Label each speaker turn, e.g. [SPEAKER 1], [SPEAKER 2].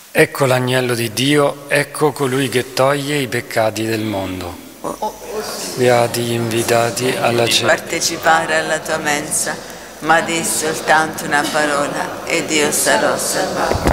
[SPEAKER 1] Ecco l'agnello di Dio, ecco colui che toglie i peccati del mondo. Beati gli invitati alla cena.
[SPEAKER 2] Partecipare alla tua mensa, ma di soltanto una parola ed io sarò salvato.